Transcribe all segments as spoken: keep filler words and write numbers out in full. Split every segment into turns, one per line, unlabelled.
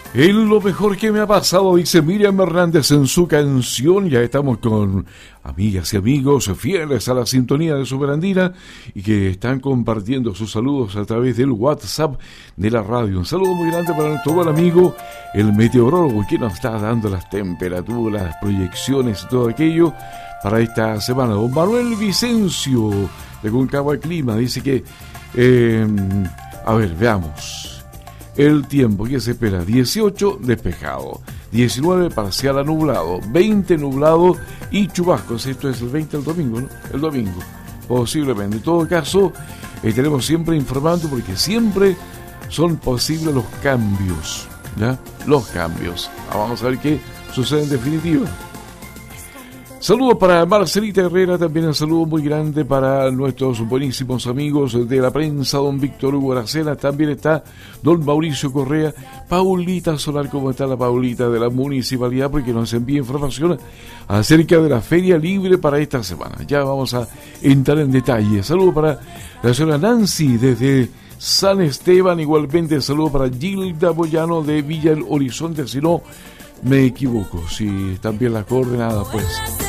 Es lo mejor que me ha pasado, dice Miriam Hernández en su canción. Ya estamos con amigas y amigos fieles a la sintonía de Superandina y que están compartiendo sus saludos a través del WhatsApp de la radio. Un saludo muy grande para nuestro buen amigo, el meteorólogo, que nos está dando las temperaturas, las proyecciones y todo aquello para esta semana. Don Manuel Vicencio, de Concagua Clima, dice que... Eh, a ver, veamos... El tiempo que se espera: dieciocho despejado, diecinueve parcial a nublado, veinte nublado y chubascos. Esto es el veinte el domingo, ¿no? El domingo, posiblemente. En todo caso, estaremos siempre informando porque siempre son posibles los cambios, ¿ya? Los cambios. Vamos a ver qué sucede en definitiva. Saludos para Marcelita Herrera, también un saludo muy grande para nuestros buenísimos amigos de la prensa, don Víctor Hugo Aracena, también está don Mauricio Correa, Paulita Solar, ¿cómo está la Paulita de la municipalidad? Porque nos envía información acerca de la Feria Libre para esta semana. Ya vamos a entrar en detalle. Saludos para la señora Nancy desde San Esteban, igualmente saludos para Gilda Boyano de Villa El Horizonte, si no me equivoco, si están bien las coordenadas, pues.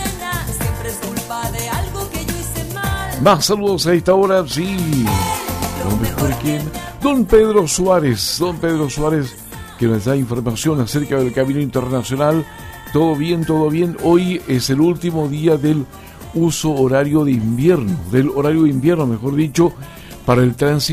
Más saludos a esta hora, sí. Lo mejor que... Don Pedro Suárez, don Pedro Suárez, que nos da información acerca del Camino Internacional. Todo bien, todo bien. Hoy es el último día del uso horario de invierno, del horario de invierno, mejor dicho, para el tránsito